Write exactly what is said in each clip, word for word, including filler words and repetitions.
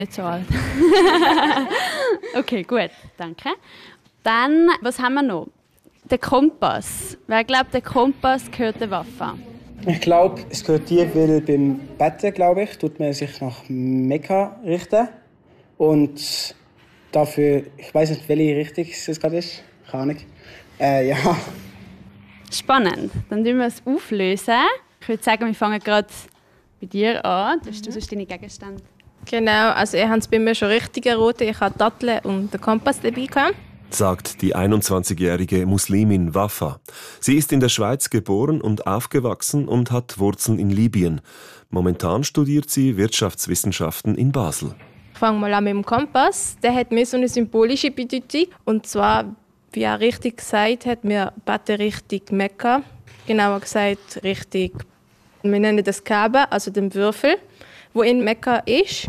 Nicht so alt. Okay, gut, danke. Dann, was haben wir noch? Der Kompass. Wer glaubt, der Kompass gehört der Waffe? Ich glaube, es gehört dir, weil beim Betten, glaube ich, tut man sich nach Mekka richten. Und dafür, ich weiß nicht, welche Richtung es gerade ist. Keine Ahnung. Äh, ja. Spannend. Dann lösen wir es auflösen. Ich würde sagen, wir fangen gerade bei dir an. Du hast mhm. sonst deine Gegenstände. Genau, also ihr habt es bei mir schon richtig erraten. Ich habe Datteln und den Kompass dabei gehabt. Sagt die einundzwanzigjährige Muslimin Wafa. Sie ist in der Schweiz geboren und aufgewachsen und hat Wurzeln in Libyen. Momentan studiert sie Wirtschaftswissenschaften in Basel. Ich fange mal an mit dem Kompass. Der hat mehr so eine symbolische Bedeutung. Und zwar, wie er richtig gesagt hat, wir beten Richtung Mekka. Genauer gesagt Richtung, wir nennen das Kaaba, also den Würfel, wo in Mekka ist.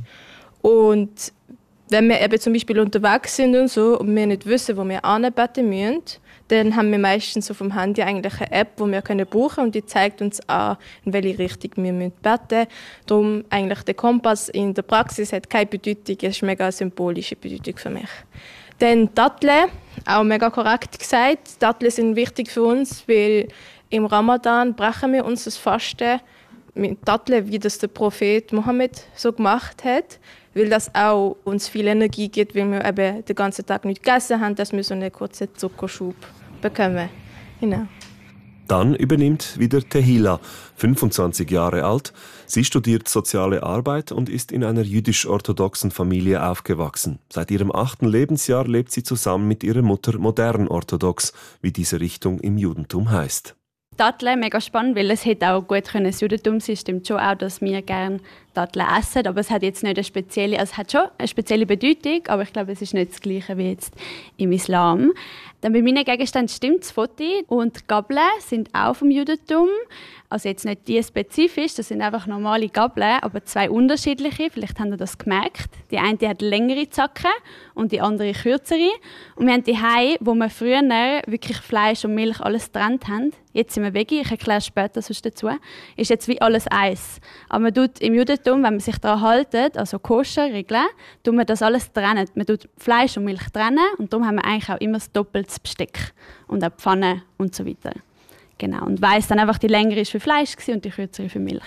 Und wenn wir eben zum Beispiel unterwegs sind und so und wir nicht wissen, wo wir anbeten müssen, dann haben wir meistens auf dem Handy eigentlich eine App, die wir können brauchen können und die zeigt uns an, in welche Richtung wir beten müssen. Darum eigentlich der Kompass in der Praxis hat keine Bedeutung, es ist eine mega symbolische Bedeutung für mich. Dann Datteln, auch mega korrekt gesagt. Datteln sind wichtig für uns, weil im Ramadan brechen wir uns das Fasten mit Datteln, wie das der Prophet Mohammed so gemacht hat, weil das auch uns viel Energie gibt, weil wir eben den ganzen Tag nicht gegessen haben, dass wir so einen kurzen Zuckerschub bekommen. Genau. Dann übernimmt wieder Tehila, fünfundzwanzig Jahre alt. Sie studiert Soziale Arbeit und ist in einer jüdisch-orthodoxen Familie aufgewachsen. Seit ihrem achten Lebensjahr lebt sie zusammen mit ihrer Mutter modern-orthodox, wie diese Richtung im Judentum heißt. Datteln, mega spannend, weil es hätte auch gut können das Judentum sein. Stimmt schon auch, dass wir gerne Datteln essen, aber es hat jetzt nicht eine spezielle, also es hat schon eine spezielle Bedeutung, aber ich glaube, es ist nicht das Gleiche wie jetzt im Islam. Dann bei meinen Gegenständen stimmt das Foto und die Gabeln sind auch vom Judentum. Also jetzt nicht die spezifisch, das sind einfach normale Gabeln, aber zwei unterschiedliche. Vielleicht habt ihr das gemerkt. Die eine die hat längere Zacken und die andere kürzere. Und wir haben die Hause, wo wir früher wirklich Fleisch und Milch alles getrennt haben. Jetzt sind wir Veggie, ich erkläre später sonst dazu. Ist jetzt wie alles eins. Aber man tut im Judentum, wenn man sich daran hält, also Koscher-Regeln, tut man das alles trennen. Man tut Fleisch und Milch trennen und darum haben wir eigentlich auch immer das doppelte Besteck und auch Pfanne und so weiter. Genau, und weiss dann einfach, die längere ist für Fleisch und die kürzere für Milch.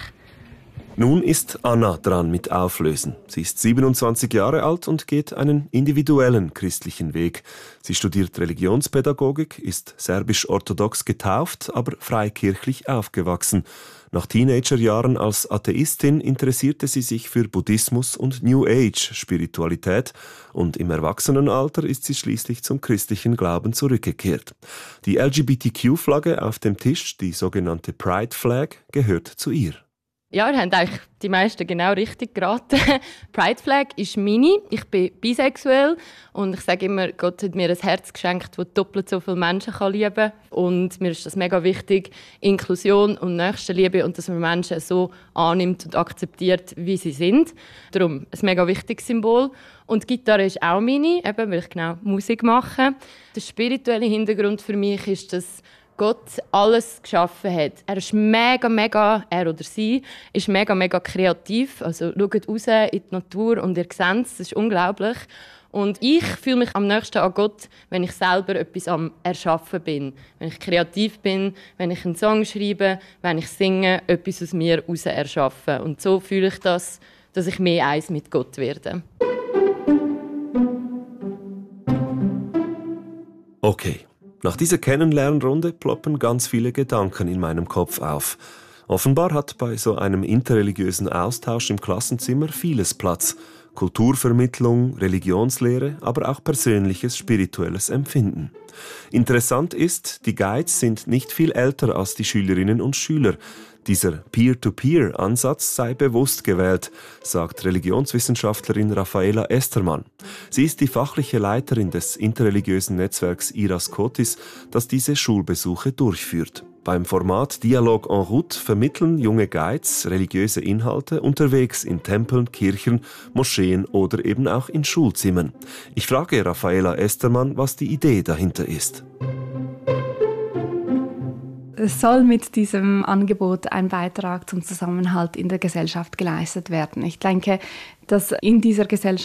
Nun ist Anna dran mit Auflösen. Sie ist siebenundzwanzig Jahre alt und geht einen individuellen christlichen Weg. Sie studiert Religionspädagogik, ist serbisch-orthodox getauft, aber freikirchlich aufgewachsen. Nach Teenagerjahren als Atheistin interessierte sie sich für Buddhismus und New Age-Spiritualität und im Erwachsenenalter ist sie schließlich zum christlichen Glauben zurückgekehrt. Die L G B T Q-Flagge auf dem Tisch, die sogenannte Pride Flag, gehört zu ihr. Ja, ihr habt eigentlich die meisten genau richtig geraten. Pride Flag ist meine. Ich bin bisexuell und ich sage immer, Gott hat mir ein Herz geschenkt, das doppelt so viele Menschen lieben kann. Und mir ist das mega wichtig, Inklusion und Nächstenliebe und dass man Menschen so annimmt und akzeptiert, wie sie sind. Darum ein mega wichtiges Symbol. Und die Gitarre ist auch meine, eben, weil ich genau Musik mache. Der spirituelle Hintergrund für mich ist, dass Gott alles geschaffen hat. Er ist mega, mega, er oder sie, ist mega, mega kreativ. Also schaut raus in die Natur und ihr seht es, das ist unglaublich. Und ich fühle mich am nächsten an Gott, wenn ich selber etwas am Erschaffen bin. Wenn ich kreativ bin, wenn ich einen Song schreibe, wenn ich singe, etwas aus mir heraus erschaffe. Und so fühle ich das, dass ich mehr eins mit Gott werde. Okay. Nach dieser Kennenlernrunde ploppen ganz viele Gedanken in meinem Kopf auf. Offenbar hat bei so einem interreligiösen Austausch im Klassenzimmer vieles Platz. Kulturvermittlung, Religionslehre, aber auch persönliches, spirituelles Empfinden. Interessant ist, die Guides sind nicht viel älter als die Schülerinnen und Schüler. Dieser Peer-to-Peer-Ansatz sei bewusst gewählt, sagt Religionswissenschaftlerin Raffaela Estermann. Sie ist die fachliche Leiterin des interreligiösen Netzwerks Iras Kotis, das diese Schulbesuche durchführt. Beim Format Dialogue en route vermitteln junge Guides religiöse Inhalte unterwegs in Tempeln, Kirchen, Moscheen oder eben auch in Schulzimmern. Ich frage Raffaela Estermann, was die Idee dahinter ist. Es soll mit diesem Angebot ein Beitrag zum Zusammenhalt in der Gesellschaft geleistet werden. Ich denke, dass in dieser Gesellschaft